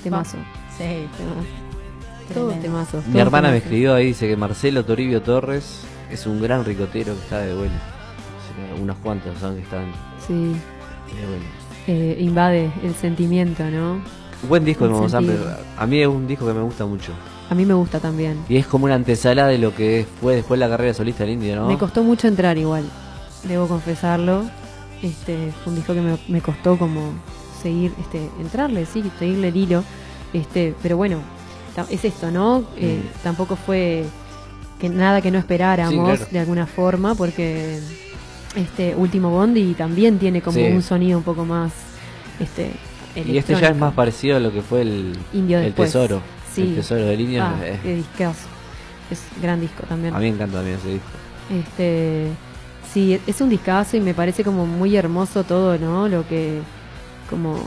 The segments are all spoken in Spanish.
Temazo. Sí. Todo Tremendo. temazo. Mi hermana me escribió ahí, dice que Marcelo Toribio Torres es un gran ricotero que está de vuelo. O sea, unos cuantos son que están Sí, de vuelo. invade el sentimiento, ¿no? Buen disco de El Momo Samper. sentido. A mí es un disco que me gusta mucho. A mí me gusta también. Y es como una antesala de lo que fue después la carrera solista del Indio, ¿no? Me costó mucho entrar igual, debo confesarlo. Fue un disco que me costó como seguir, entrarle, sí, seguirle el hilo. Pero bueno, es esto, ¿no? Tampoco fue que nada que no esperáramos, Sí, claro. de alguna forma, porque Último Bondi también tiene como Sí. un sonido un poco más Y este ya es electrónico. más parecido a lo que fue el Indio el después. tesoro. Sí. El tesoro del Indio. Qué discazo. Es gran disco también. A mí me encanta también ese disco. Sí, es un discazo y me parece como muy hermoso todo, ¿no? Lo que como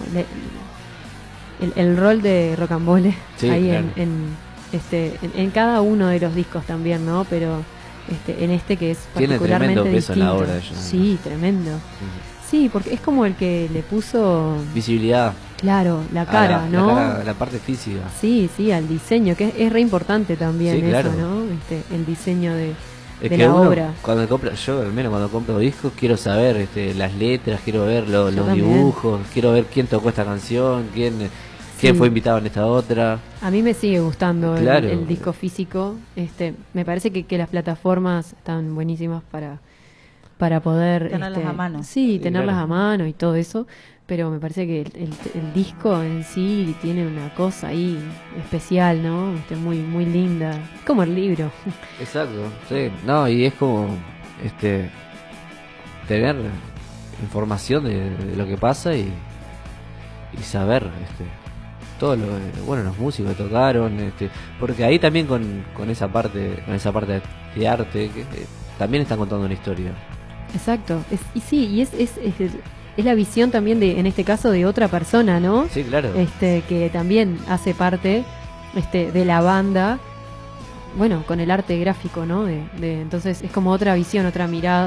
el rol de Rocambole Sí, ahí claro. en cada uno de los discos también, ¿no? Pero en que es Tiene particularmente tremendo peso en la distinto. obra de ellos. Sí, tremendo. Sí, porque es como el que le puso, Visibilidad. claro, la a cara, la, ¿no? La, cara, la parte física. Sí, al diseño, que es re importante también Sí, eso, claro. ¿no? El diseño de Es de que la uno, obra. cuando compra, yo al menos cuando compro discos quiero saber las letras, quiero ver los también. dibujos, quiero ver quién tocó esta canción, quién Sí. fue invitado en esta otra. A mí me sigue gustando Claro. el disco físico. Me parece que las plataformas están buenísimas para poder Tenerlas a mano. Sí, Sí, tenerlas claro. a mano y todo eso. Pero me parece que el disco en sí tiene una cosa ahí especial, ¿no? Muy muy linda. Como el libro. Exacto, sí. No, y es como tener información de lo que pasa y saber todo lo bueno, los músicos que tocaron, porque ahí también con esa parte de arte que también están contando una historia. Exacto. Y es la visión también en este caso de otra persona, ¿no? Sí, claro. Que también hace parte de la banda, bueno, con el arte gráfico, ¿no? Entonces es como otra visión, otra mirada.